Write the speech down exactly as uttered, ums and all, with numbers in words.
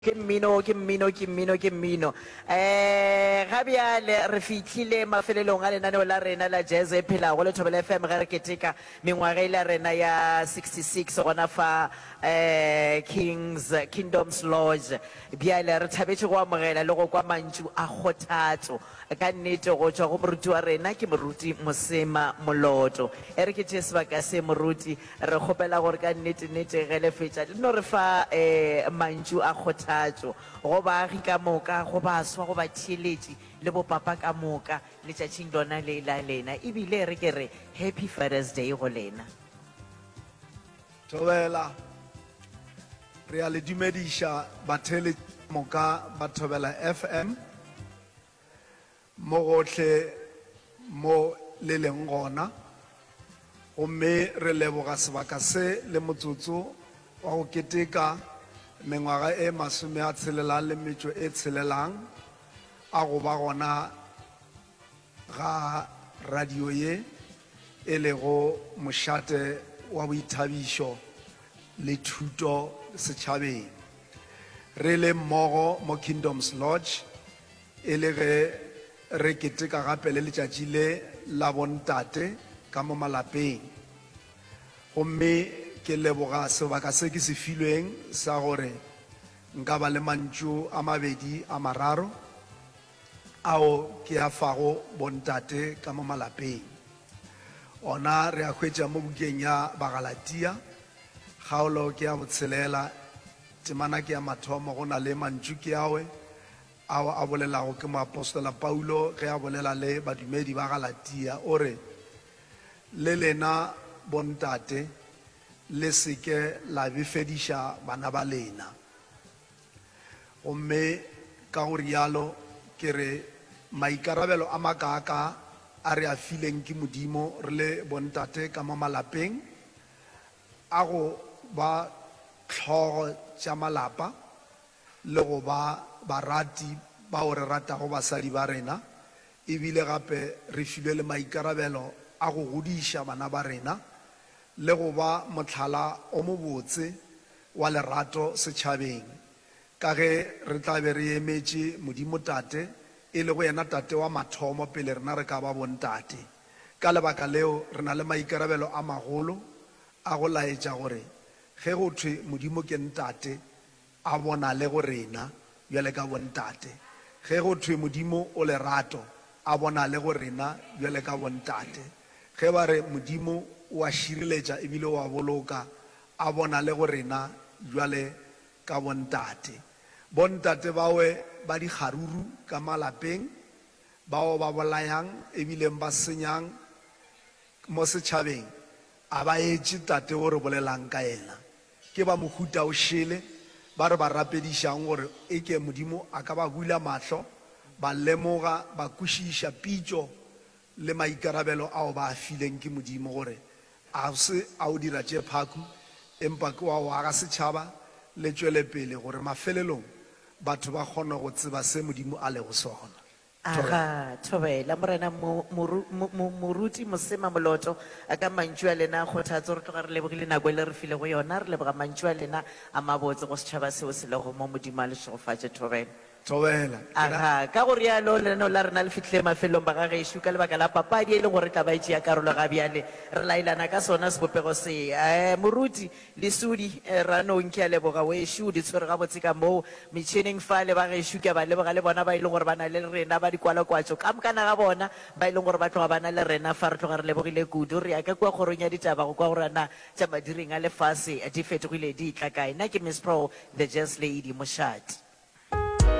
ke mmino ke mmino ke mmino ke mmino eh ga bjale re fitlhile mafelelong a lenaneo la rena la jazz e phelago le Thobela F M ga re keteka mengwaga ile rena ya sixty-six gona fa eh Kings Kingdoms Lodge bjale re thabetse go amogela le go kwa mantšu a kgothatso ka nnete go tswa go moruti wa rena ke moruti Mosema Moloto e re ke tse sebaka se moruti re kgopela gore ka nnete nnete ge le fetša le no re fa eh mantšu a kgothatso go baagi ka moka go baswa go ba theeletši le bopapa ka moka letšatšing lona le la lena ebile re ke re happy Father's Day go lena. Thobela re a le dumediša bathele moka ba Thobela F M mo gohle mo le leng gona gomme re leboga sebaka se le motsotso wa go keteka mengwaga e masome a tshelela le metšo e tshelelang a go ba gona ga radio ye e lego mošate wa boithabišo le thuto setšhabeng re le mmogo mo Kingdoms Lodge e le ge re keteka gape le letšatši le la bontate ka mo malapeng gomme ke leboga sebaka se ke se filweng sa gore nka ba le mantšu a mabedi a mararo ao ke a fago bontate ka mo malapeng ona re a hwetša mo bukeng ya Bagalatia kgaolo ke ya botshelela temana ke ya mathomo go na le mantšu ke awe ao a bolelago ke moapostola Paulo ge a bolela le badumedi ba Galatia o re le lena bontate le seke la befediša bana ba lena gomme ka go rialo ke re maikarabelo a makaaka a re a fileng ke Modimo re le bontate ka mo malapeng a go ba tlhogo tša malapa le go ba barati bao re ratago basadi ba rena ebile gape re filwe le maikarabelo a go godiša bana ba rena le go ba mohlala o mobotse wa lerato setšhabeng ka ge re tla be re emetše Modimo tate e le go yena tate wa mathomo pele rena re ka ba bontate ka lebaka leo re na le maikarabelo a magolo a go laetša gore ge go thwe Modimo ke ntate a bona le go rena bjale ka bontate ge go thwe Modimo o lerato a bona le go rena bjale ka bontate ge ba re Modimo wa šireletša ebile wa boloka a bona le go rena bjale ka bontate bontate bawe ba di kgaruru ka malapeng bao ba bolayang ebile ba senyang mo setšhabeng a ba etše tate o re bolelang ka yena ke ba mohuta o šele ba re ba rapedišang gore e ke Modimo a ka ba bula mahlo ba lemoga ba kwešiša pitšo le maikarabelo ao ba a fileng ke Modimo gore a se a o dira tše phaku empa ke wa go aga setšhaba le tšwele pele gore mafelelong batho ba kgone go tseba se Modimo a lego sona. Aga Thobela morena moruti Mosema Moloto a ka mantšu a lena a kgothatso re tloga re lebogile nako e le re file go yona re leboga mantšu a lena a mabotse go setšhaba seo se lego mo Modimo a lešogofatše Thobela. Thobela aga ka go rialo lenaneo la rena le fitlhile mafelong ba ga gešo ka lebaka la papadi e leng gore tla ba etšea karolo ga bjale re laelana ka sona sebopego se um moruti lesudi ranong ke a leboga wešo di tshwere gabotse ka moo metšhineng fa le ba gešo ke a ba leboga le bona ba e leng gore ba na le rena ba dikwalokwatso ka mokana ga bona ba e leng gore ba tloga ba na le rena fa re tloga re lebogile kudu re ya ka kua kgorong ya ditaba go kwa gore na tša madiring a lefase di fetogile di tla kae nna ke Miss Pro the Jazz Lady Mošate.